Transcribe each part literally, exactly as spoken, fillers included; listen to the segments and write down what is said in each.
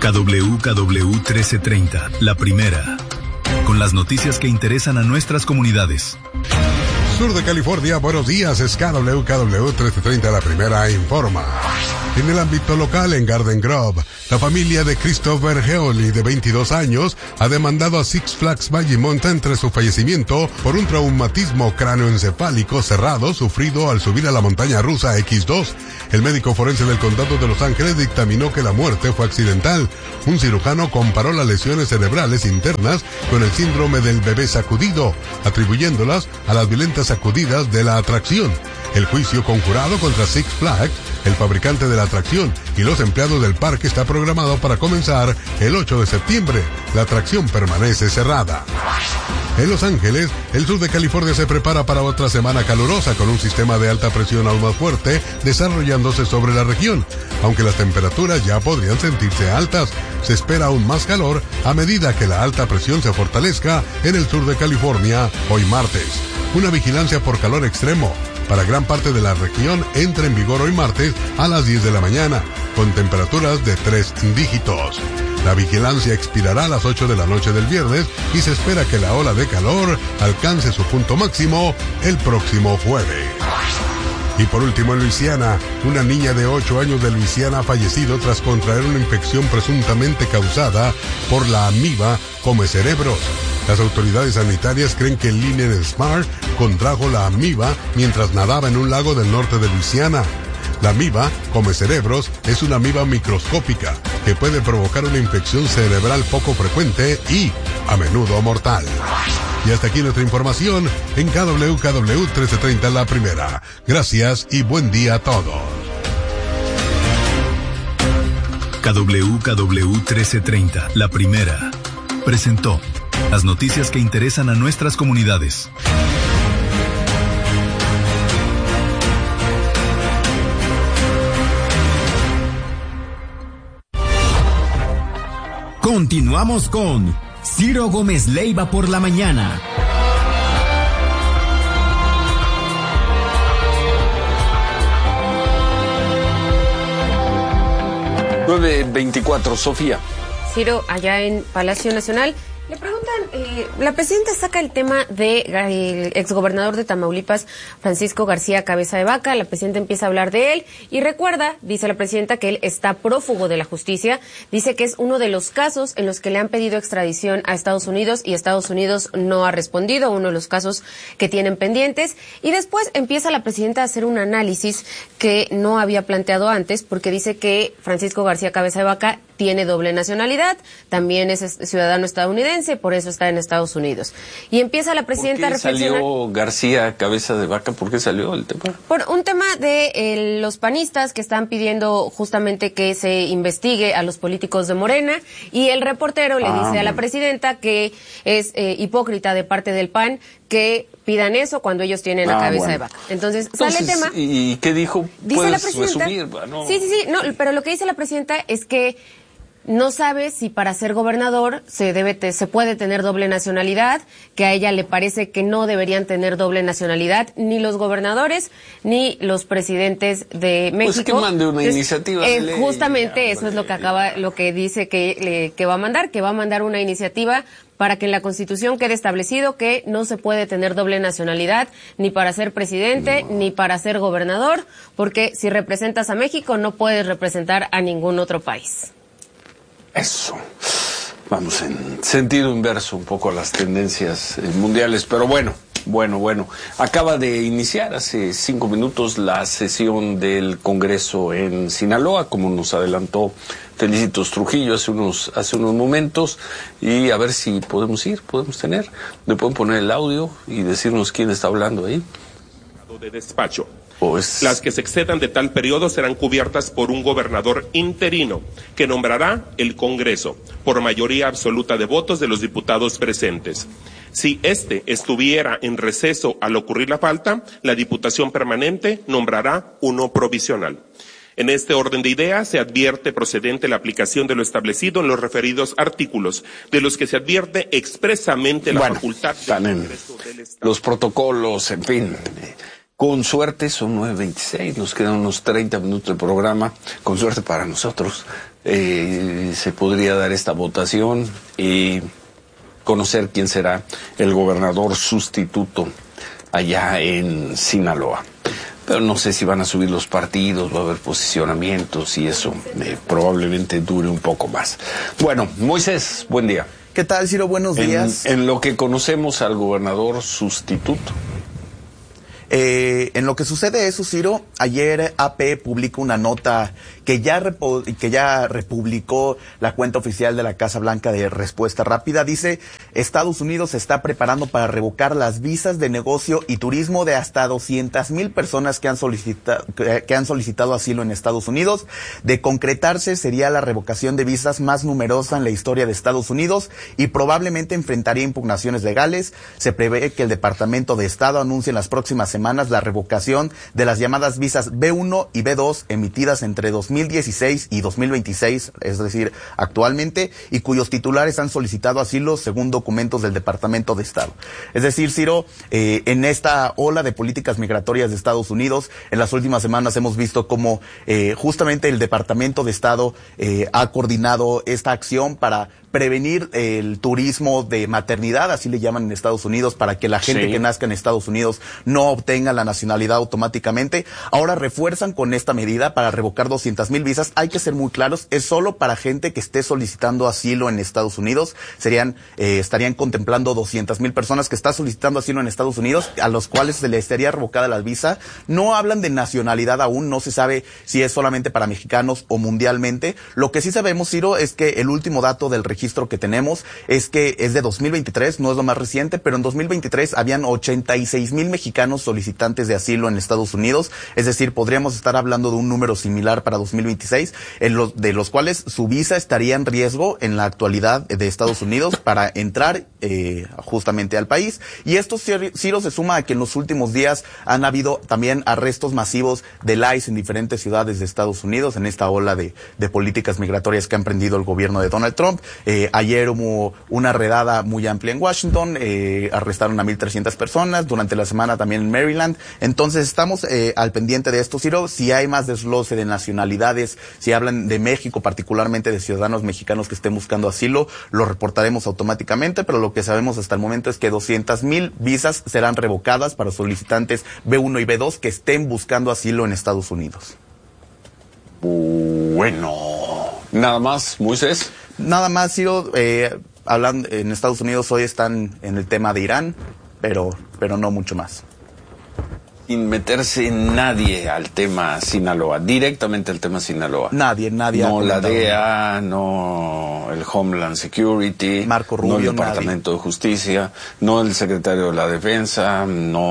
K W K W trece treinta, la primera. Con las noticias que interesan a nuestras comunidades. Sur de California, buenos días, es K W K W trece treinta, la primera informa. En el ámbito local, en Garden Grove, la familia de Christopher Heoli, de veintidós años, ha demandado a Six Flags Magic Mountain tras su fallecimiento por un traumatismo cráneoencefálico cerrado sufrido al subir a la montaña rusa equis dos. El médico forense del condado de Los Ángeles dictaminó que la muerte fue accidental. Un cirujano comparó las lesiones cerebrales internas con el síndrome del bebé sacudido, atribuyéndolas a las violentas sacudidas de la atracción. El juicio conjurado contra Six Flags, el fabricante de la atracción, y los empleados del parque está programado para comenzar el ocho de septiembre. La atracción permanece cerrada. En Los Ángeles, el sur de California se prepara para otra semana calurosa con un sistema de alta presión aún más fuerte desarrollándose sobre la región. Aunque las temperaturas ya podrían sentirse altas, se espera aún más calor a medida que la alta presión se fortalezca en el sur de California hoy martes. Una vigilancia por calor extremo para gran parte de la región entra en vigor hoy martes a las diez de la mañana, con temperaturas de tres dígitos. La vigilancia expirará a las ocho de la noche del viernes y se espera que la ola de calor alcance su punto máximo el próximo jueves. Y por último, en Luisiana, una niña de ocho años de Luisiana ha fallecido tras contraer una infección presuntamente causada por la amiba come cerebros. Las autoridades sanitarias creen que Lynette Smart contrajo la amiba mientras nadaba en un lago del norte de Luisiana. La amiba come cerebros es una amiba microscópica que puede provocar una infección cerebral poco frecuente y a menudo mortal. Y hasta aquí nuestra información en K W K W trece treinta, la primera. Gracias y buen día a todos. K W K W trece treinta, la primera, presentó las noticias que interesan a nuestras comunidades. Continuamos con Ciro Gómez Leiva por la mañana. nueve veinticuatro, Sofía. Ciro, allá en Palacio Nacional, le preguntan, eh, la presidenta saca el tema del de, exgobernador de Tamaulipas, Francisco García Cabeza de Vaca. La presidenta empieza a hablar de él y recuerda, dice la presidenta, que él está prófugo de la justicia. Dice que es uno de los casos en los que le han pedido extradición a Estados Unidos y Estados Unidos no ha respondido, uno de los casos que tienen pendientes. Y después empieza la presidenta a hacer un análisis que no había planteado antes, porque dice que Francisco García Cabeza de Vaca tiene doble nacionalidad, también es ciudadano estadounidense, por eso está en Estados Unidos. Y empieza la presidenta a reflexionar. ¿Por qué salió García Cabeza de Vaca? ¿Por qué salió el tema? Por un tema de eh, los panistas que están pidiendo justamente que se investigue a los políticos de Morena, y el reportero le ah, dice a la presidenta que es eh, hipócrita de parte del P A N que pidan eso cuando ellos tienen a ah, Cabeza bueno. de Vaca. Entonces, Entonces, sale el tema. ¿Y qué dijo? Dice la presidenta. Resumir, no. Sí, sí, sí, no, pero lo que dice la presidenta es que no sabe si para ser gobernador se debe te, se puede tener doble nacionalidad, que a ella le parece que no deberían tener doble nacionalidad ni los gobernadores ni los presidentes de México. Pues que mande una Entonces, iniciativa. Eh, de ley, justamente ya, eso es lo que acaba, lo que dice que, le, que va a mandar, que va a mandar una iniciativa para que en la Constitución quede establecido que no se puede tener doble nacionalidad ni para ser presidente no. ni para ser gobernador, porque si representas a México no puedes representar a ningún otro país. Eso. Vamos en sentido inverso un poco a las tendencias mundiales, pero bueno, bueno, bueno. Acaba de iniciar hace cinco minutos la sesión del Congreso en Sinaloa, como nos adelantó Felicitos Trujillo hace unos, hace unos momentos, y a ver si podemos ir, podemos tener, me pueden poner el audio y decirnos quién está hablando ahí. De despacho. Pues... Las que se excedan de tal periodo serán cubiertas por un gobernador interino que nombrará el Congreso por mayoría absoluta de votos de los diputados presentes. Si éste estuviera en receso al ocurrir la falta, la Diputación Permanente nombrará uno provisional. En este orden de ideas se advierte procedente la aplicación de lo establecido en los referidos artículos, de los que se advierte expresamente la bueno, facultad del Congreso del Estado. Los protocolos, en fin... Con suerte, son nueve veintiséis, nos quedan unos treinta minutos de programa, con suerte para nosotros, eh, se podría dar esta votación y conocer quién será el gobernador sustituto allá en Sinaloa. Pero no sé si van a subir los partidos, va a haber posicionamientos y eso eh, probablemente dure un poco más. Bueno, Moisés, buen día. ¿Qué tal, Ciro? Buenos días. En, en lo que conocemos al gobernador sustituto. Eh, en lo que sucede eso, Ciro, ayer A P publicó una nota que ya, repo, que ya republicó la cuenta oficial de la Casa Blanca de Respuesta Rápida. Dice, Estados Unidos se está preparando para revocar las visas de negocio y turismo de hasta doscientas mil personas que han, solicita, que, que han solicitado asilo en Estados Unidos. De concretarse, sería la revocación de visas más numerosa en la historia de Estados Unidos y probablemente enfrentaría impugnaciones legales. Se prevé que el Departamento de Estado anuncie en las próximas semanas la revocación de las llamadas visas B uno y B dos emitidas entre dos mil dieciséis y dos mil veintiséis, es decir, actualmente, y cuyos titulares han solicitado asilo según documentos del Departamento de Estado. Es decir, Ciro, eh, en esta ola de políticas migratorias de Estados Unidos, en las últimas semanas hemos visto cómo eh, justamente el Departamento de Estado eh, ha coordinado esta acción para prevenir el turismo de maternidad, así le llaman en Estados Unidos, para que la gente sí. que nazca en Estados Unidos no obtenga la nacionalidad automáticamente. Ahora refuerzan con esta medida para revocar doscientas mil visas. Hay que ser muy claros, es solo para gente que esté solicitando asilo en Estados Unidos. Serían, eh, estarían contemplando doscientas mil personas que están solicitando asilo en Estados Unidos, a los cuales se les estaría revocada la visa. No hablan de nacionalidad aún, no se sabe si es solamente para mexicanos o mundialmente. Lo que sí sabemos, Ciro, es que el último dato del registro que tenemos es que es de dos mil veintitrés, no es lo más reciente, pero en dos mil veintitrés habían ochenta y seis mil mexicanos solicitantes de asilo en Estados Unidos, es decir, podríamos estar hablando de un número similar para dos mil veintiséis, en los, de los cuales su visa estaría en riesgo en la actualidad de Estados Unidos para entrar eh, justamente al país. Y esto, Ciro, se suma a que en los últimos días han habido también arrestos masivos del I C E en diferentes ciudades de Estados Unidos, en esta ola de, de políticas migratorias que ha emprendido el gobierno de Donald Trump. Eh, ayer hubo una redada muy amplia en Washington, eh, arrestaron a mil trescientas personas, durante la semana también en Maryland. Entonces estamos eh, al pendiente de esto, Ciro. Si hay más desglose de nacionalidades, si hablan de México, particularmente de ciudadanos mexicanos que estén buscando asilo, lo reportaremos automáticamente, pero lo que sabemos hasta el momento es que doscientas mil visas serán revocadas para solicitantes B uno y B dos que estén buscando asilo en Estados Unidos. Bueno, nada más, Moisés. Nada más, Ciro, eh, hablando en Estados Unidos hoy están en el tema de Irán, pero, pero no mucho más. Sin meterse nadie al tema Sinaloa, directamente al tema Sinaloa. Nadie, nadie. No la D E A, no el Homeland Security, Marco Rubio, no el Departamento nadie. de Justicia, no el Secretario de la Defensa,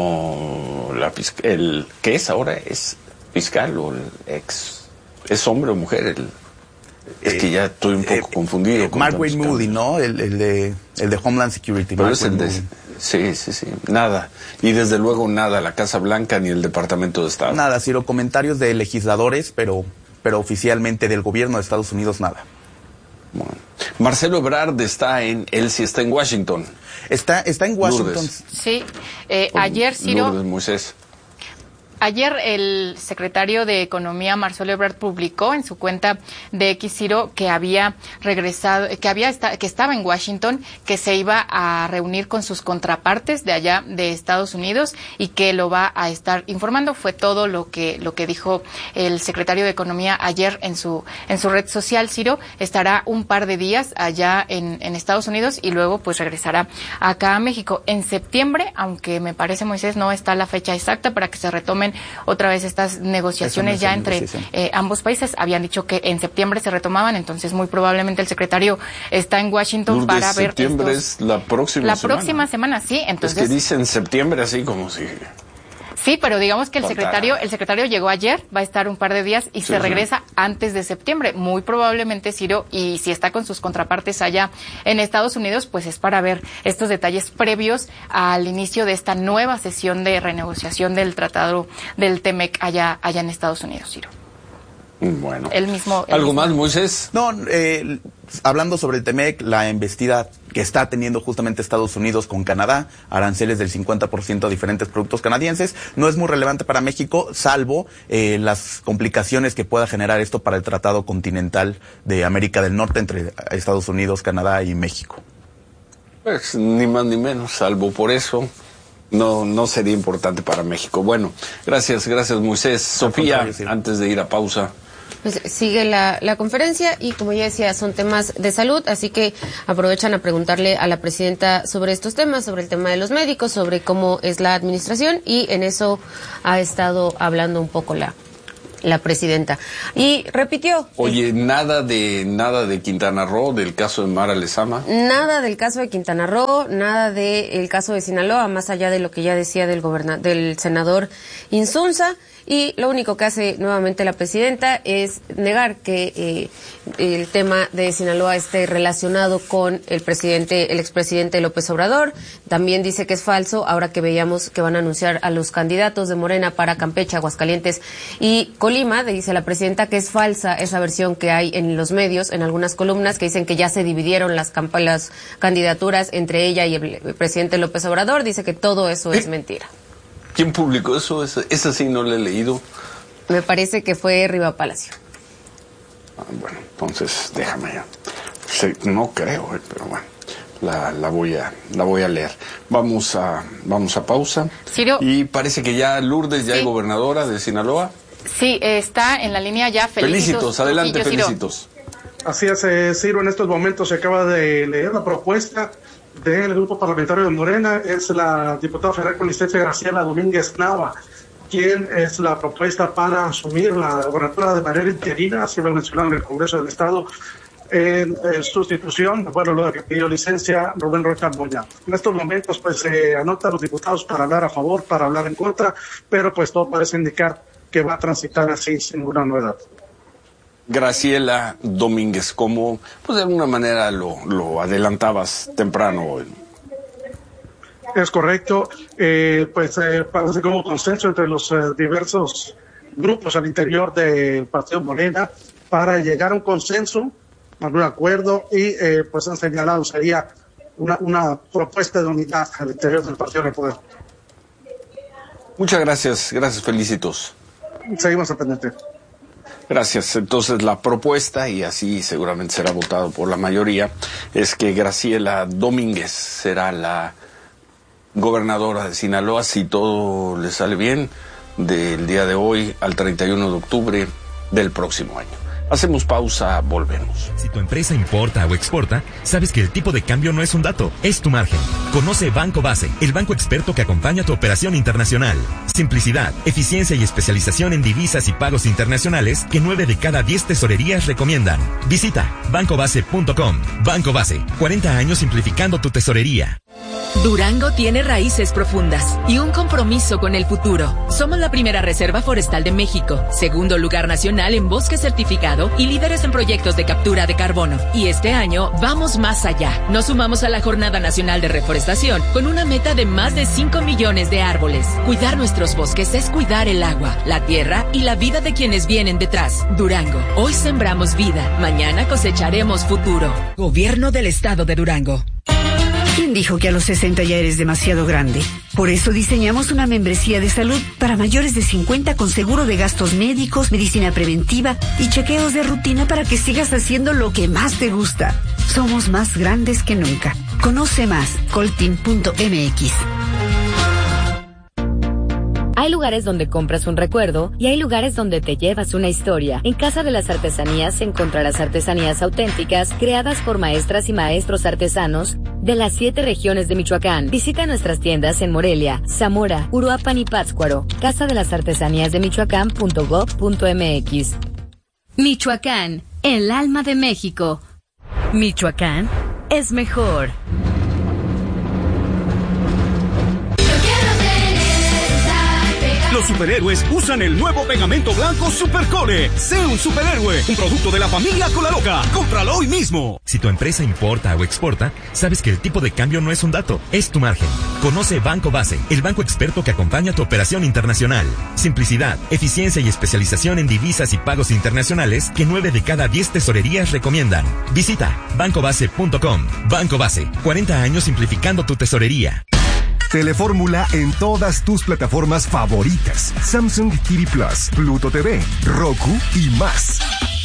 no la el ¿qué es ahora? ¿Es fiscal o el ex? ¿Es hombre o mujer? El, es eh, que ya estoy un poco eh, confundido. Eh, con Mark Wade Moody, ¿no? El, el, de, el de Homeland Security. Pero es el de, sí, sí, sí. Nada. Y desde luego nada, la Casa Blanca ni el Departamento de Estado. Nada, Ciro, comentarios de legisladores, pero, pero oficialmente del gobierno de Estados Unidos nada. Bueno. Marcelo Ebrard está en, él sí está en Washington. Está, está en Washington. Lourdes. Sí. Eh, ayer, Ciro. Lourdes, Moisés. Ayer el secretario de Economía, Marcelo Ebrard, publicó en su cuenta de X, Ciro, que había regresado, que había esta, que estaba en Washington, que se iba a reunir con sus contrapartes de allá de Estados Unidos y que lo va a estar informando. Fue todo lo que lo que dijo el secretario de Economía ayer en su en su red social. Ciro estará un par de días allá en, en Estados Unidos y luego pues regresará acá a México en septiembre, aunque me parece, Moisés, no está la fecha exacta para que se retomen otra vez estas negociaciones ya entre eh, ambos países. Habían dicho que en septiembre se retomaban, entonces muy probablemente el secretario está en Washington Lourdes, para ver septiembre estos... es la próxima la semana. La próxima semana, sí. Entonces... Es que dicen septiembre así como si... Sí, pero digamos que el secretario, el secretario llegó ayer, va a estar un par de días y sí, se regresa sí. antes de septiembre. Muy probablemente, Ciro, y si está con sus contrapartes allá en Estados Unidos, pues es para ver estos detalles previos al inicio de esta nueva sesión de renegociación del tratado del T M E C allá, allá en Estados Unidos, Ciro. Bueno. El mismo. El ¿Algo mismo. más, Moisés? No, eh, hablando sobre el TEMEC, la embestida que está teniendo justamente Estados Unidos con Canadá, aranceles del cincuenta por ciento a diferentes productos canadienses, no es muy relevante para México, salvo eh, las complicaciones que pueda generar esto para el Tratado Continental de América del Norte entre Estados Unidos, Canadá y México. Pues ni más ni menos, salvo por eso. No, no sería importante para México. Bueno, gracias, gracias Moisés. Sofía, Sí. antes de ir a pausa. Pues sigue la, la conferencia y como ya decía, son temas de salud, así que aprovechan a preguntarle a la presidenta sobre estos temas, sobre el tema de los médicos, sobre cómo es la administración y en eso ha estado hablando un poco la, la presidenta. Y repitió. Oye, nada de nada de Quintana Roo, del caso de Mara Lezama. Nada del caso de Quintana Roo, nada del caso de Sinaloa, más allá de lo que ya decía del goberna, del senador Insunza. Y lo único que hace nuevamente la presidenta es negar que eh, el tema de Sinaloa esté relacionado con el presidente, el expresidente López Obrador. También dice que es falso, ahora que veíamos que van a anunciar a los candidatos de Morena para Campeche, Aguascalientes y Colima, dice la presidenta que es falsa esa versión que hay en los medios, en algunas columnas, que dicen que ya se dividieron las, camp- las candidaturas entre ella y el, el presidente López Obrador. Dice que todo eso es mentira. ¿Quién publicó eso? Esa, esa sí no la he leído. Me parece que fue Riva Palacio. Ah, bueno, entonces déjame ya. Sí, no creo, eh, pero bueno, la, la voy a la voy a leer. Vamos a vamos a pausa. Ciro. Y parece que ya Lourdes ya Sí. es gobernadora de Sinaloa. Sí, eh, está en la línea ya. Felicitos. Felicitos, adelante, Trujillo, Ciro. felicitos. Así es, eh, Ciro, en estos momentos se acaba de leer la propuesta del grupo parlamentario de Morena. Es la diputada federal con licencia Graciela Domínguez Nava, quien es la propuesta para asumir la gobernatura de manera interina, así lo mencionaron en el Congreso del Estado, en, en sustitución, bueno, lo que pidió licencia Rubén Rocha Moya. En estos momentos, pues, se anotan los diputados para hablar a favor, para hablar en contra, pero pues todo parece indicar que va a transitar así, sin ninguna novedad. Graciela Domínguez, como pues de alguna manera lo, lo adelantabas temprano hoy. Es correcto, eh, pues eh, parece que hubo consenso entre los eh, diversos grupos al interior del Partido Morena para llegar a un consenso, a un acuerdo, y eh, pues han señalado sería una, una propuesta de unidad al interior del Partido del Poder. Muchas gracias, gracias, felicitos. Seguimos al pendiente. Gracias. Entonces la propuesta, y así seguramente será votado por la mayoría, es que Graciela Domínguez será la gobernadora de Sinaloa, si todo le sale bien, del día de hoy al treinta y uno de octubre del próximo año. Hacemos pausa, volvemos. Si tu empresa importa o exporta, sabes que el tipo de cambio no es un dato, es tu margen. Conoce Banco Base, el banco experto que acompaña tu operación internacional. Simplicidad, eficiencia y especialización en divisas y pagos internacionales que nueve de cada diez tesorerías recomiendan. Visita banco base punto com. Banco Base, cuarenta años simplificando tu tesorería. Durango tiene raíces profundas y un compromiso con el futuro. Somos la primera reserva forestal de México, segundo lugar nacional en bosque certificado y líderes en proyectos de captura de carbono. Y este año vamos más allá. Nos sumamos a la Jornada Nacional de Reforestación con una meta de más de cinco millones de árboles. Cuidar nuestros bosques es cuidar el agua, la tierra y la vida de quienes vienen detrás. Durango, hoy sembramos vida, mañana cosecharemos futuro. Gobierno del Estado de Durango. ¿Quién dijo que a los sesenta ya eres demasiado grande? Por eso diseñamos una membresía de salud para mayores de cincuenta con seguro de gastos médicos, medicina preventiva y chequeos de rutina para que sigas haciendo lo que más te gusta. Somos más grandes que nunca. Conoce más, coltin punto m x. Hay lugares donde compras un recuerdo y hay lugares donde te llevas una historia. En Casa de las Artesanías encontrarás artesanías auténticas creadas por maestras y maestros artesanos de las siete regiones de Michoacán. Visita nuestras tiendas en Morelia, Zamora, Uruapan y Pátzcuaro. Casa de las Artesanías de Michoacán punto gob punto m x. Michoacán, el alma de México. Michoacán es mejor. Yo quiero tener esa pegada. Los superhéroes usan el nuevo pegamento blanco Supercole. Sé un superhéroe, un producto de la familia Colaloca. Cómpralo hoy mismo. Si tu empresa importa o exporta, sabes que el tipo de cambio no es un dato, es tu margen. Conoce Banco Base, el banco experto que acompaña tu operación internacional. Simplicidad, eficiencia y especialización en divisas y pagos internacionales que nueve de cada diez tesorerías recomiendan. Visita banco base punto com. Banco Base, cuarenta años simplificando tu tesorería. Telefórmula en todas tus plataformas favoritas. Samsung T V Plus, Pluto T V, Roku y más.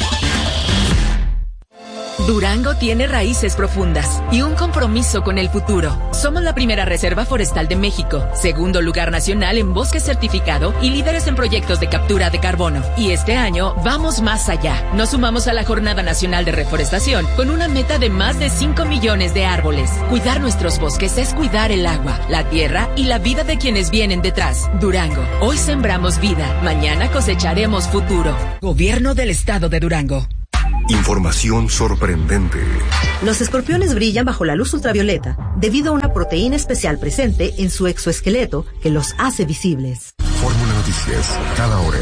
Durango tiene raíces profundas y un compromiso con el futuro. Somos la primera reserva forestal de México, segundo lugar nacional en bosque certificado y líderes en proyectos de captura de carbono. Y este año vamos más allá. Nos sumamos a la Jornada Nacional de Reforestación con una meta de más de cinco millones de árboles. Cuidar nuestros bosques es cuidar el agua, la tierra y la vida de quienes vienen detrás. Durango, hoy sembramos vida, mañana cosecharemos futuro. Gobierno del Estado de Durango. Información sorprendente. Los escorpiones brillan bajo la luz ultravioleta debido a una proteína especial presente en su exoesqueleto que los hace visibles. Fórmula Noticias, cada hora.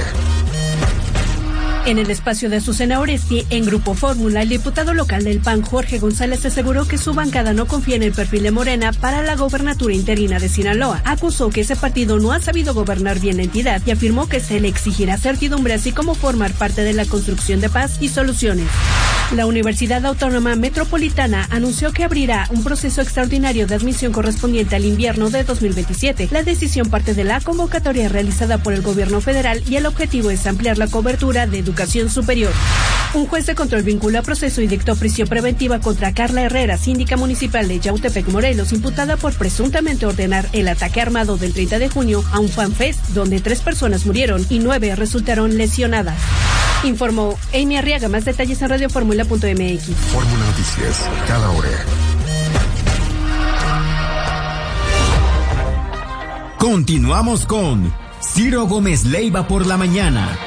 En el espacio de Azucena Oresti, en Grupo Fórmula, el diputado local del P A N, Jorge González, aseguró que su bancada no confía en el perfil de Morena para la gobernatura interina de Sinaloa. Acusó que ese partido no ha sabido gobernar bien la entidad y afirmó que se le exigirá certidumbre así como formar parte de la construcción de paz y soluciones. La Universidad Autónoma Metropolitana anunció que abrirá un proceso extraordinario de admisión correspondiente al invierno de dos mil veintisiete. La decisión parte de la convocatoria realizada por el gobierno federal y el objetivo es ampliar la cobertura de educación superior. Un juez de control vinculó a proceso y dictó prisión preventiva contra Carla Herrera, síndica municipal de Yautepec, Morelos, imputada por presuntamente ordenar el ataque armado del treinta de junio a un fanfest donde tres personas murieron y nueve resultaron lesionadas. Informó Amy Arriaga. Más detalles en radio fórmula punto m x. Fórmula Noticias, cada hora. Continuamos con Ciro Gómez Leiva por la mañana.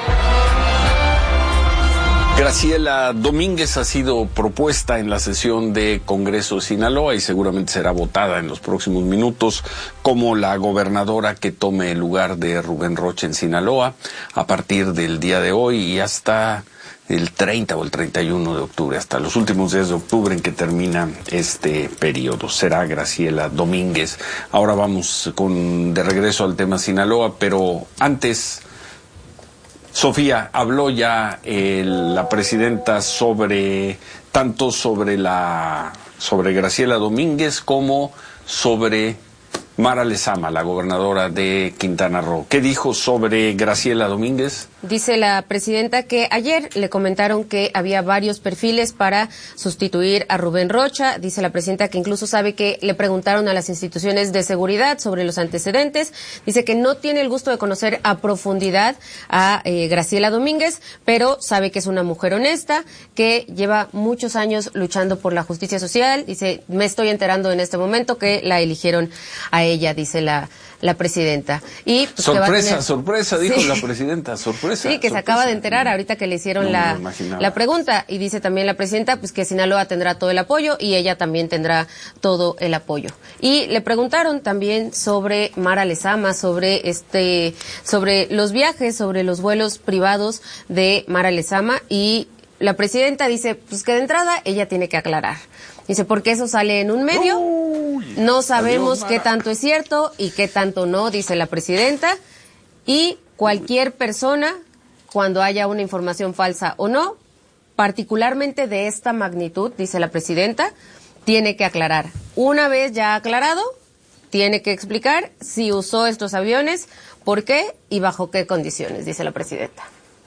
Graciela Domínguez ha sido propuesta en la sesión de Congreso de Sinaloa y seguramente será votada en los próximos minutos como la gobernadora que tome el lugar de Rubén Rocha en Sinaloa a partir del día de hoy y hasta el treinta o el treinta y uno de octubre, hasta los últimos días de octubre en que termina este periodo. Será Graciela Domínguez. Ahora vamos con de regreso al tema Sinaloa, pero antes... Sofía, habló ya eh, la presidenta sobre tanto sobre la sobre Graciela Domínguez como sobre Mara Lezama, la gobernadora de Quintana Roo. ¿Qué dijo sobre Graciela Domínguez? Dice la presidenta que ayer le comentaron que había varios perfiles para sustituir a Rubén Rocha. Dice la presidenta que incluso sabe que le preguntaron a las instituciones de seguridad sobre los antecedentes. Dice que no tiene el gusto de conocer a profundidad a eh, Graciela Domínguez, pero sabe que es una mujer honesta, que lleva muchos años luchando por la justicia social. Dice, me estoy enterando en este momento que la eligieron a ella, dice la la presidenta. Y pues, sorpresa, tener... sorpresa, dijo sí. la presidenta, sorpresa. Sí, que sorpresa. se acaba de enterar ahorita que le hicieron no la, la pregunta. Y dice también la presidenta pues que Sinaloa tendrá todo el apoyo y ella también tendrá todo el apoyo. Y le preguntaron también sobre Mara Lezama, sobre este, sobre los viajes, sobre los vuelos privados de Mara Lezama, y la presidenta dice pues que de entrada ella tiene que aclarar. Dice, porque eso sale en un medio, Uy, no sabemos adiós, qué tanto es cierto y qué tanto no, dice la presidenta, y cualquier persona, cuando haya una información falsa o no, particularmente de esta magnitud, dice la presidenta, tiene que aclarar. Una vez ya aclarado, tiene que explicar si usó estos aviones, por qué y bajo qué condiciones, dice la presidenta.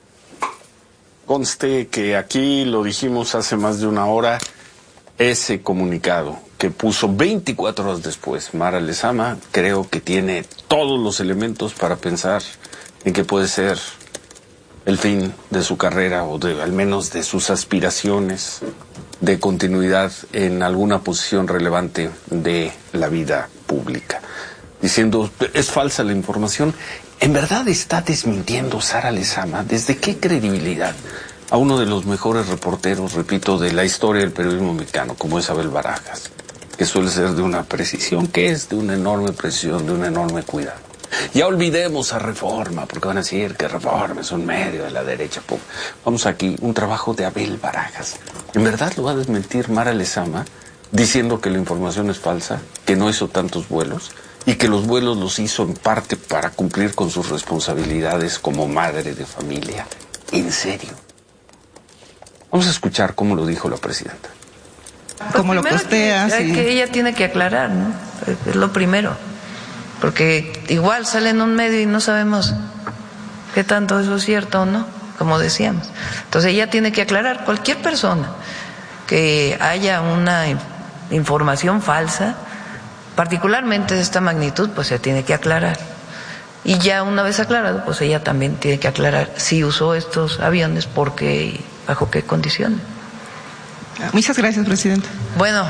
Conste que aquí lo dijimos hace más de una hora. Ese comunicado que puso veinticuatro horas después Mara Lezama, creo que tiene todos los elementos para pensar en que puede ser el fin de su carrera o de, al menos de sus aspiraciones de continuidad en alguna posición relevante de la vida pública. Diciendo, es falsa la información. ¿En verdad está desmintiendo Sara Lezama? ¿Desde qué credibilidad? A uno de los mejores reporteros, repito, de la historia del periodismo mexicano, como es Abel Barajas, que suele ser de una precisión, que es de una enorme precisión, de un enorme cuidado. Ya olvidemos a Reforma, porque van a decir que Reforma es un medio de la derecha. Vamos aquí, un trabajo de Abel Barajas. ¿En verdad lo va a desmentir Mara Lezama diciendo que la información es falsa, que no hizo tantos vuelos y que los vuelos los hizo en parte para cumplir con sus responsabilidades como madre de familia? ¿En serio? Vamos a escuchar cómo lo dijo la presidenta. Como lo posteas. Que, y... que ella tiene que aclarar, ¿no? Es lo primero. Porque igual sale en un medio y no sabemos qué tanto eso es cierto o no, como decíamos. Entonces ella tiene que aclarar. Cualquier persona que haya una información falsa, particularmente de esta magnitud, pues se tiene que aclarar. Y ya una vez aclarado, pues ella también tiene que aclarar si usó estos aviones, por qué y bajo qué condiciones. Muchas gracias, presidente. Bueno.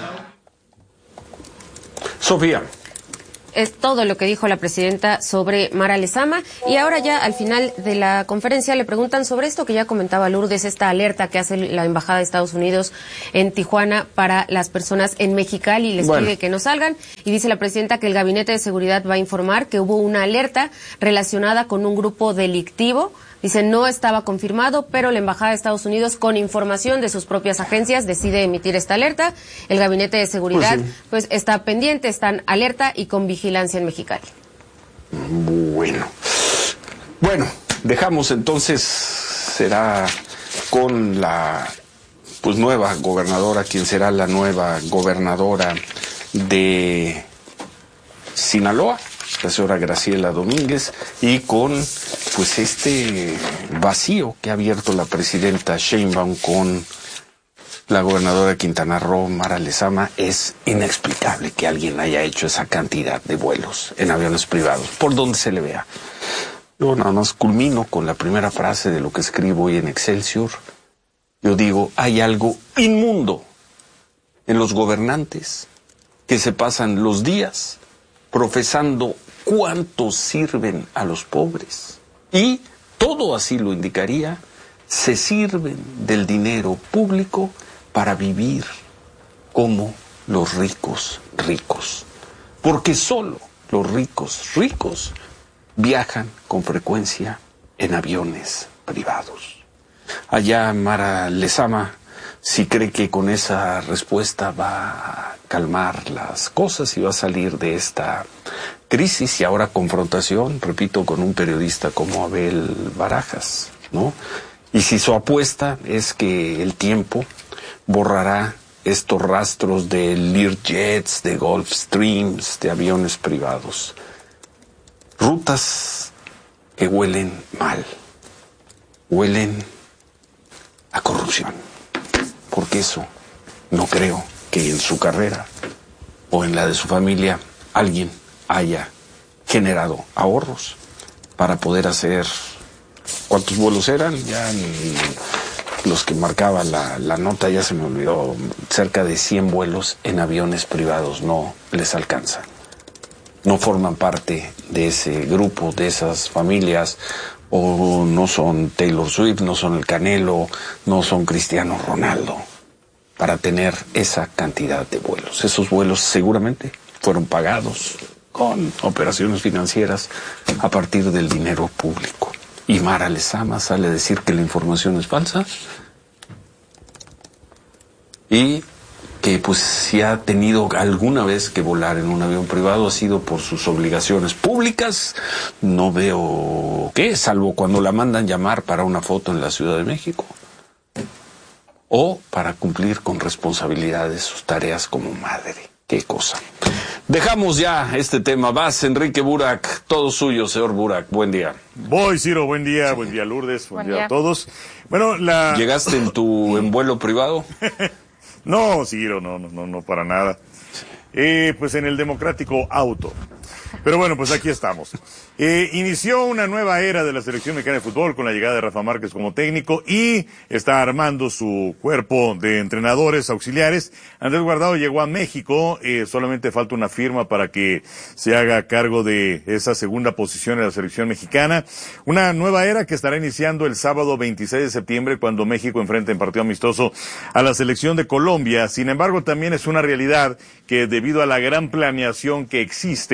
Sofía. Es todo lo que dijo la presidenta sobre Mara Lezama. Y ahora ya al final de la conferencia le preguntan sobre esto que ya comentaba Lourdes, esta alerta que hace la Embajada de Estados Unidos en Tijuana para las personas en Mexicali. Les bueno. pide que no salgan. Y dice la presidenta que el Gabinete de Seguridad va a informar que hubo una alerta relacionada con un grupo delictivo. Dice, no estaba confirmado, pero la Embajada de Estados Unidos, con información de sus propias agencias, decide emitir esta alerta. El Gabinete de Seguridad, pues, sí. pues está pendiente, están alerta y con vigilancia en Mexicali. Bueno. Bueno, dejamos entonces, será con la pues nueva gobernadora, quien será la nueva gobernadora de Sinaloa, la señora Graciela Domínguez, y con pues este vacío que ha abierto la presidenta Sheinbaum con la gobernadora de Quintana Roo, Mara Lezama. Es inexplicable que alguien haya hecho esa cantidad de vuelos en aviones privados, por donde se le vea. Yo nada más culmino con la primera frase de lo que escribo hoy en Excelsior. Yo digo, hay algo inmundo en los gobernantes que se pasan los días profesando cuánto sirven a los pobres. Y todo así lo indicaría, se sirven del dinero público para vivir como los ricos ricos. Porque solo los ricos ricos viajan con frecuencia en aviones privados. Allá Mara Lezama, si cree que con esa respuesta va a calmar las cosas y va a salir de esta crisis y ahora confrontación, repito, con un periodista como Abel Barajas, ¿no? Y si su apuesta es que el tiempo borrará estos rastros de Learjets, de Gulfstreams, de aviones privados. Rutas que huelen mal, huelen a corrupción. Porque eso no creo que en su carrera o en la de su familia alguien haya generado ahorros para poder hacer, ¿cuántos vuelos eran? Ya los que marcaba la, la nota, ya se me olvidó, cerca de cien vuelos en aviones privados no les alcanzan. No forman parte de ese grupo, de esas familias, o no son Taylor Swift, no son el Canelo, no son Cristiano Ronaldo, para tener esa cantidad de vuelos. Esos vuelos seguramente fueron pagados con operaciones financieras a partir del dinero público. Y Mara Lezama sale a decir que la información es falsa y que pues si ha tenido alguna vez que volar en un avión privado ha sido por sus obligaciones públicas. No veo qué, salvo cuando la mandan llamar para una foto en la Ciudad de México o para cumplir con responsabilidades sus tareas como madre. Qué cosa. Dejamos ya este tema. Vas, Enrique Burak, todo suyo, señor Burak. Buen día. Voy, Ciro, buen día, sí. Buen día, Lourdes, buen, buen día. día a todos. Bueno, la... ¿Llegaste en tu en vuelo privado? No, Ciro, no, no, no, para nada. Eh, pues en el democrático auto. Pero bueno, pues aquí estamos. Eh, inició una nueva era de la selección mexicana de fútbol con la llegada de Rafa Márquez como técnico y está armando su cuerpo de entrenadores auxiliares. Andrés Guardado llegó a México, eh, solamente falta una firma para que se haga cargo de esa segunda posición en la selección mexicana. Una nueva era que estará iniciando el sábado veintiséis de septiembre cuando México enfrente en partido amistoso a la selección de Colombia. Sin embargo, también es una realidad que debido a la gran planeación que existe,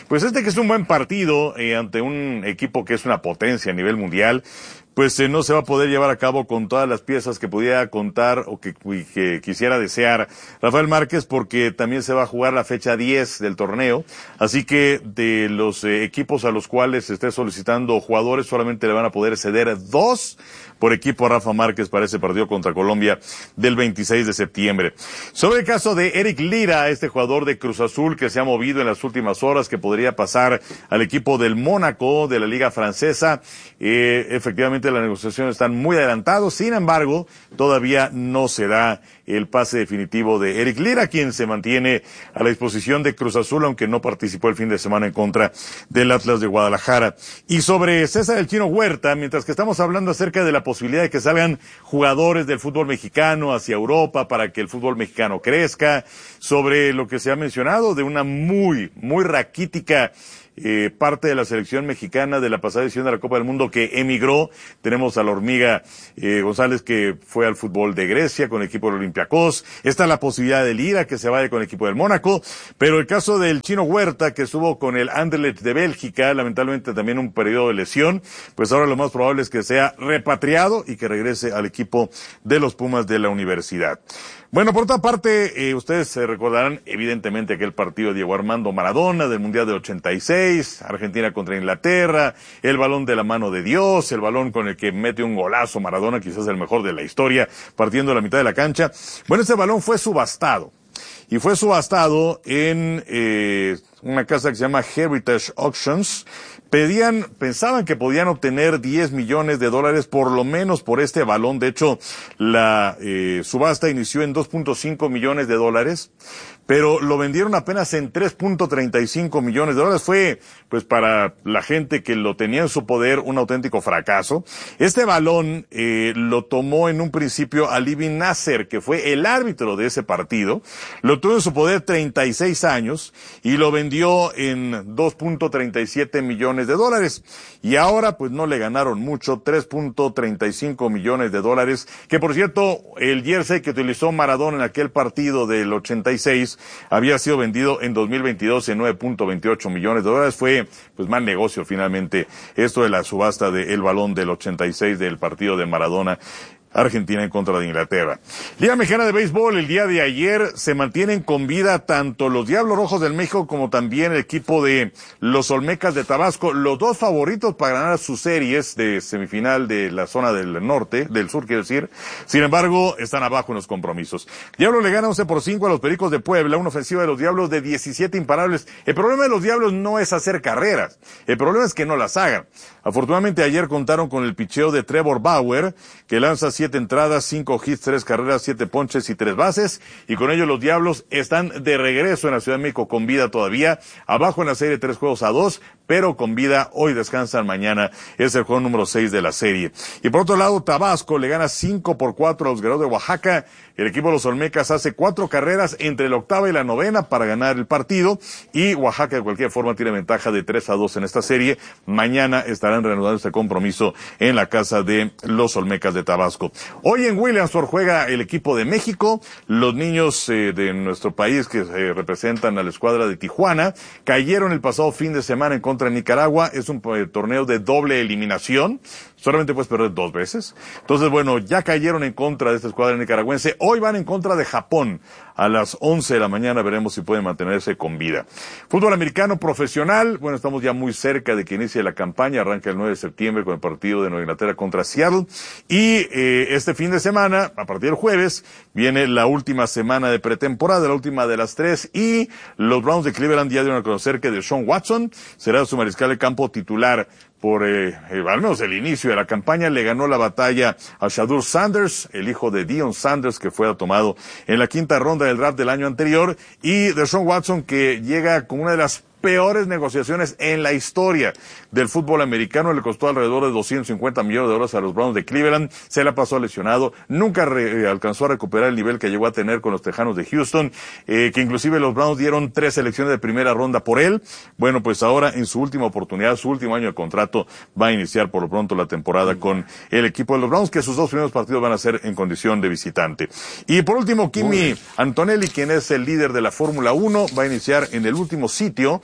pues este que es un buen partido eh, ante un equipo que es una potencia a nivel mundial, pues eh, no se va a poder llevar a cabo con todas las piezas que pudiera contar o que, que quisiera desear Rafael Márquez, porque también se va a jugar la fecha diez del torneo, así que de los eh, equipos a los cuales se esté solicitando jugadores solamente le van a poder ceder dos por equipo a Rafa Márquez para ese partido contra Colombia del veintiséis de septiembre. Sobre el caso de Eric Lira, este jugador de Cruz Azul que se ha movido en las últimas horas, que podría pasar al equipo del Mónaco de la Liga Francesa, eh, efectivamente las negociaciones están muy adelantadas, sin embargo, todavía no se da el pase definitivo de Eric Lira, quien se mantiene a la disposición de Cruz Azul, aunque no participó el fin de semana en contra del Atlas de Guadalajara. Y sobre César el Chino Huerta, mientras que estamos hablando acerca de la posibilidad de que salgan jugadores del fútbol mexicano hacia Europa para que el fútbol mexicano crezca, sobre lo que se ha mencionado de una muy, muy raquítica Eh, parte de la selección mexicana de la pasada edición de la Copa del Mundo que emigró. Tenemos a la hormiga eh, González, que fue al fútbol de Grecia con el equipo del Olympiacos. Está la posibilidad de Lira, que se vaya con el equipo del Mónaco, pero el caso del Chino Huerta, que estuvo con el Anderlecht de Bélgica, lamentablemente también un periodo de lesión, pues ahora lo más probable es que sea repatriado y que regrese al equipo de los Pumas de la universidad. Bueno, por otra parte, eh, ustedes se recordarán evidentemente aquel partido de Diego Armando Maradona del Mundial del ochenta y seis, Argentina contra Inglaterra, el balón de la mano de Dios, el balón con el que mete un golazo Maradona, quizás el mejor de la historia, partiendo la mitad de la cancha. Bueno, ese balón fue subastado, y fue subastado en eh, una casa que se llama Heritage Auctions. Pedían, pensaban que podían obtener diez millones de dólares por lo menos por este balón. De hecho, la eh, subasta inició en dos punto cinco millones de dólares, pero lo vendieron apenas en tres punto treinta y cinco millones de dólares. Fue, pues, para la gente que lo tenía en su poder, un auténtico fracaso. Este balón eh, lo tomó en un principio Ali Bin Nasser, que fue el árbitro de ese partido. Lo tuvo en su poder treinta y seis años y lo vendió en dos punto treinta y siete millones de dólares. Y ahora, pues, no le ganaron mucho, tres punto treinta y cinco millones de dólares, que por cierto, el jersey que utilizó Maradona en aquel partido del ochenta y seis había sido vendido en dos mil veintidós en nueve punto veintiocho millones de dólares. Fue, pues, mal negocio finalmente esto de la subasta del balón del ochenta y seis del partido de Maradona, Argentina en contra de Inglaterra. Liga Mexicana de Béisbol, el día de ayer se mantienen con vida tanto los Diablos Rojos del México como también el equipo de los Olmecas de Tabasco, los dos favoritos para ganar sus series de semifinal de la zona del norte, del sur quiero decir. Sin embargo, están abajo en los compromisos. Diablos le gana once por cinco a los Pericos de Puebla, una ofensiva de los Diablos de diecisiete imparables. El problema de los Diablos no es hacer carreras, el problema es que no las hagan. Afortunadamente ayer contaron con el picheo de Trevor Bauer, que lanza siete entradas, cinco hits, tres carreras, siete ponches y tres bases, y con ello los Diablos están de regreso en la Ciudad de México con vida todavía, abajo en la serie tres juegos a dos, pero con vida. Hoy descansan, mañana es el juego número seis de la serie. Y por otro lado, Tabasco le gana cinco por cuatro a los Guerreros de Oaxaca. El equipo de los Olmecas hace cuatro carreras entre la octava y la novena para ganar el partido, y Oaxaca de cualquier forma tiene ventaja de tres a dos en esta serie. Mañana estarán reanudando este compromiso en la casa de los Olmecas de Tabasco. Hoy en Williamsport juega el equipo de México. Los niños eh, de nuestro país que eh, representan a la escuadra de Tijuana cayeron el pasado fin de semana en contra de Nicaragua. Es un eh, torneo de doble eliminación. Solamente puedes perder dos veces. Entonces, bueno, ya cayeron en contra de esta escuadra nicaragüense. Hoy van en contra de Japón. A las once de la mañana veremos si pueden mantenerse con vida. Fútbol americano profesional. Bueno, estamos ya muy cerca de que inicie la campaña. Arranca el nueve de septiembre con el partido de Nueva Inglaterra contra Seattle. Y eh, este fin de semana, a partir del jueves, viene la última semana de pretemporada, la última de las tres. Y los Browns de Cleveland ya dieron a conocer que Deshaun Watson será su mariscal de campo titular por eh, eh, al menos el inicio de la campaña. Le ganó la batalla a Shadur Sanders, el hijo de Deion Sanders, que fue tomado en la quinta ronda del draft del año anterior, y Deshaun Watson, que llega con una de las peores negociaciones en la historia del fútbol americano. Le costó alrededor de doscientos cincuenta millones de dólares a los Browns de Cleveland. Se la pasó lesionado. Nunca re, eh, alcanzó a recuperar el nivel que llegó a tener con los Tejanos de Houston, eh, que inclusive los Browns dieron tres selecciones de primera ronda por él. Bueno, pues ahora en su última oportunidad, su último año de contrato, va a iniciar por lo pronto la temporada con el equipo de los Browns, que sus dos primeros partidos van a ser en condición de visitante. Y por último, Kimi Antonelli, quien es el líder de la Fórmula uno, va a iniciar en el último sitio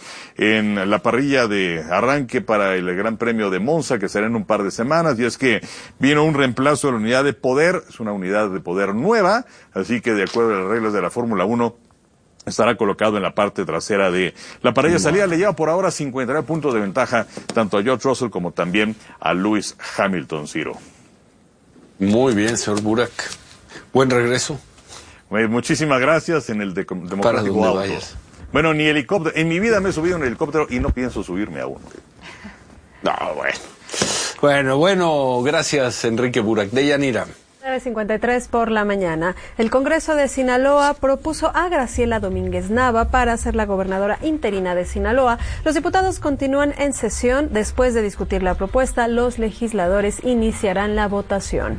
en la parrilla de arranque para el Gran Premio de Monza, que será en un par de semanas, y es que vino un reemplazo de la unidad de poder, es una unidad de poder nueva, así que de acuerdo a las reglas de la Fórmula uno, estará colocado en la parte trasera de la parrilla. Salida le lleva por ahora cincuenta y nueve puntos de ventaja tanto a George Russell como también a Lewis Hamilton, Ciro. Muy bien, señor Burak. Buen regreso. Bueno, muchísimas gracias en el de Democrático Auto. Vayas. Bueno, ni helicóptero. En mi vida me he subido en un helicóptero y no pienso subirme a uno. No, bueno. Bueno, bueno, gracias, Enrique Burak. Deyanira. nueve cincuenta y tres por la mañana. El Congreso de Sinaloa propuso a Graciela Domínguez Nava para ser la gobernadora interina de Sinaloa. Los diputados continúan en sesión. Después de discutir la propuesta, los legisladores iniciarán la votación.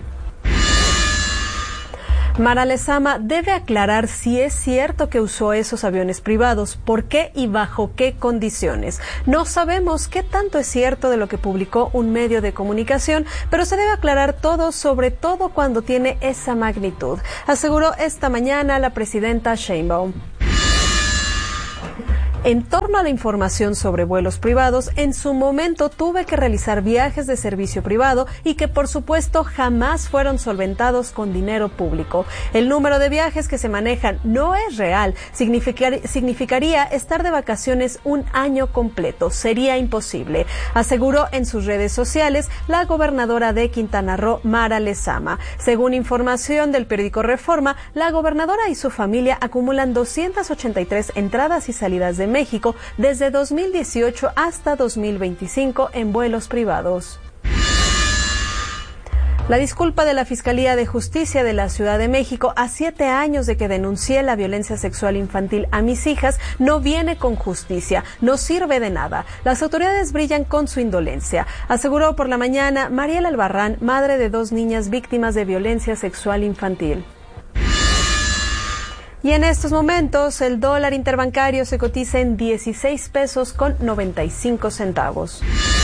Mara Lezama debe aclarar si es cierto que usó esos aviones privados, por qué y bajo qué condiciones. No sabemos qué tanto es cierto de lo que publicó un medio de comunicación, pero se debe aclarar todo, sobre todo cuando tiene esa magnitud, aseguró esta mañana la presidenta Sheinbaum. En torno a la información sobre vuelos privados, en su momento tuve que realizar viajes de servicio privado y que por supuesto jamás fueron solventados con dinero público. El número de viajes que se manejan no es real. Significar, significaría estar de vacaciones un año completo. Sería imposible, aseguró en sus redes sociales la gobernadora de Quintana Roo, Mara Lezama. Según información del periódico Reforma, la gobernadora y su familia acumulan doscientas ochenta y tres entradas y salidas de México desde dos mil dieciocho hasta dos mil veinticinco en vuelos privados. La disculpa de la Fiscalía de Justicia de la Ciudad de México a siete años de que denuncié la violencia sexual infantil a mis hijas no viene con justicia, no sirve de nada. Las autoridades brillan con su indolencia, aseguró por la mañana Mariela Albarrán, madre de dos niñas víctimas de violencia sexual infantil. Y en estos momentos el dólar interbancario se cotiza en dieciséis pesos con noventa y cinco centavos.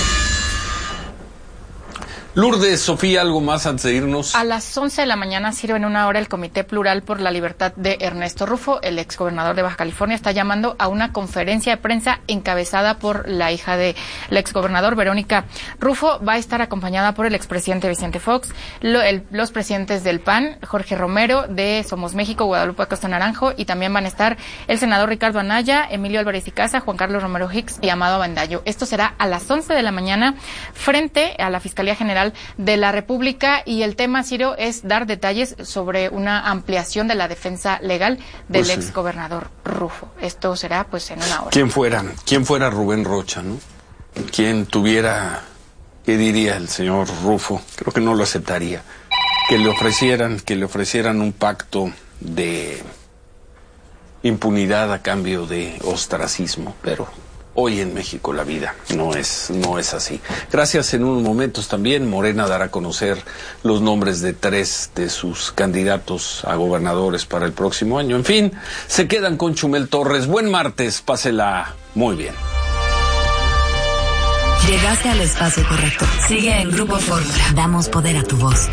Lourdes, Sofía, ¿algo más antes de irnos? A las once de la mañana, sirve en una hora, el Comité Plural por la Libertad de Ernesto Rufo, el exgobernador de Baja California, está llamando a una conferencia de prensa encabezada por la hija del exgobernador, Verónica Rufo. Va a estar acompañada por el expresidente Vicente Fox, lo, el, los presidentes del P A N, Jorge Romero, de Somos México, Guadalupe Acosta Naranjo, y también van a estar el senador Ricardo Anaya, Emilio Álvarez y Casa, Juan Carlos Romero Hicks y Amado Avendaño. Esto será a las once de la mañana frente a la Fiscalía General de la República, y el tema, Ciro, es dar detalles sobre una ampliación de la defensa legal del pues sí. exgobernador Rufo. Esto será pues en una hora. ¿Quién fuera, quién fuera Rubén Rocha, no? ¿Quién tuviera, qué diría el señor Rufo? Creo que no lo aceptaría. Que le ofrecieran, que le ofrecieran un pacto de impunidad a cambio de ostracismo, pero hoy en México la vida no es, no es así. Gracias. En unos momentos también Morena dará a conocer los nombres de tres de sus candidatos a gobernadores para el próximo año. En fin, se quedan con Chumel Torres. Buen martes, pásela muy bien. Llegaste al espacio correcto. Sigue en Grupo Fórmula. Damos poder a tu voz.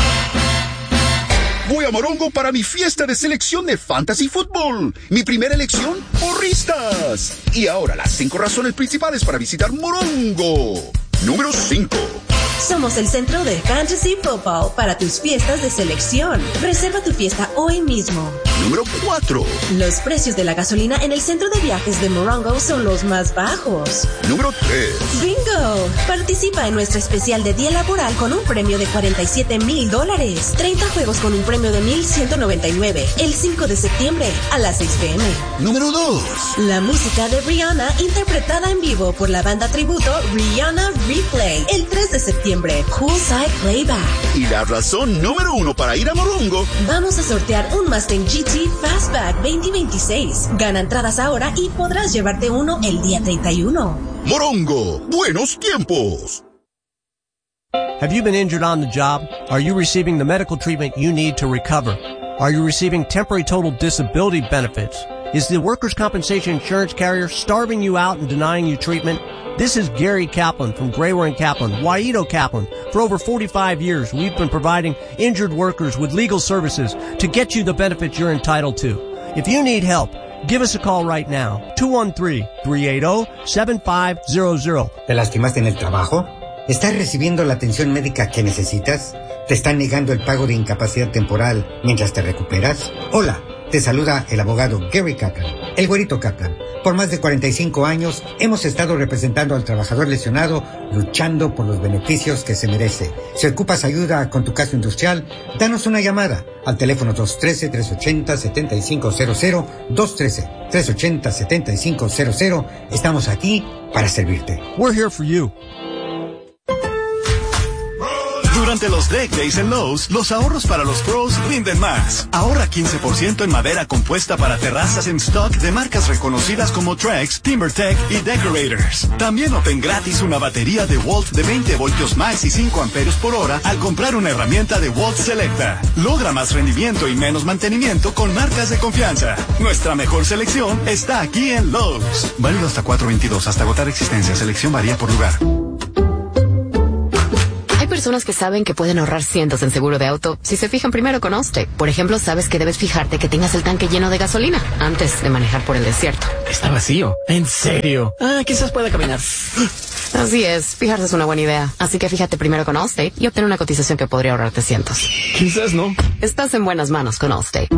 Voy a Morongo para mi fiesta de selección de Fantasy Football. Mi primera elección, porristas. Y ahora las cinco razones principales para visitar Morongo. Número cinco. Somos el centro de Fantasy Football para tus fiestas de selección. Reserva tu fiesta hoy mismo. Número cuatro. Los precios de la gasolina en el centro de viajes de Morongo son los más bajos. Número tres. ¡Bingo! Participa en nuestro especial de día laboral con un premio de cuarenta y siete mil dólares. treinta juegos con un premio de mil ciento noventa y nueve. El cinco de septiembre a las seis p m Número dos. La música de Rihanna interpretada en vivo por la banda tributo Rihanna Replay. El tres de septiembre. Poolside Playback. Y la razón número uno para ir a Morongo. Vamos a sortear un Mustang G T Fastback veinte veintiséis. Gana entradas ahora y podrás llevarte uno el día treinta y uno. Morongo, buenos tiempos. Have you been injured on the job? Are you receiving the medical treatment you need to recover? Are you receiving temporary total disability benefits? Is the workers' compensation insurance carrier starving you out and denying you treatment? This is Gary Kaplan from Grawer and Kaplan, Waito Kaplan. For over forty-five years, we've been providing injured workers with legal services to get you the benefits you're entitled to. If you need help, Give us a call right now. two one three, three eight zero, seven five zero zero. ¿Te lastimaste en el trabajo? ¿Estás recibiendo la atención médica que necesitas? ¿Te están negando el pago de incapacidad temporal mientras te recuperas? Hola, te saluda el abogado Gary Kaplan, el güerito Kaplan. Por más de cuarenta y cinco años hemos estado representando al trabajador lesionado, luchando por los beneficios que se merece. Si ocupas ayuda con tu caso industrial, danos una llamada al teléfono dos uno tres, tres ocho cero, siete cinco cero cero, dos uno tres, tres ocho cero, siete cinco cero cero. Estamos aquí para servirte. We're here for you. Durante los Deck Days en Lowe's, los ahorros para los pros rinden más. Ahorra quince por ciento en madera compuesta para terrazas en stock de marcas reconocidas como Trex, TimberTech y Decorators. También obtén gratis una batería de Walt de veinte voltios más y cinco amperios por hora al comprar una herramienta de Walt Selecta. Logra más rendimiento y menos mantenimiento con marcas de confianza. Nuestra mejor selección está aquí en Lowe's. Válido hasta cuatro veintidós, hasta agotar existencia. Selección varía por lugar. Hay personas que saben que pueden ahorrar cientos en seguro de auto si se fijan primero con Allstate. Por ejemplo, sabes que debes fijarte que tengas el tanque lleno de gasolina antes de manejar por el desierto. Está vacío. ¿En serio? Ah, quizás pueda caminar. Así es, fijarse es una buena idea. Así que fíjate primero con Allstate y obtén una cotización que podría ahorrarte cientos. Quizás no. Estás en buenas manos con Allstate.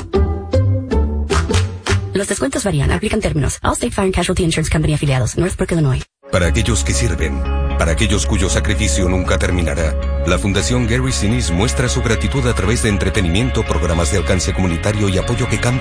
Los descuentos varían, aplican términos. Allstate Fire and Casualty Insurance Company afiliados, Northbrook, Illinois. Para aquellos que sirven, para aquellos cuyo sacrificio nunca terminará, la Fundación Gary Sinise muestra su gratitud a través de entretenimiento, programas de alcance comunitario y apoyo que cambia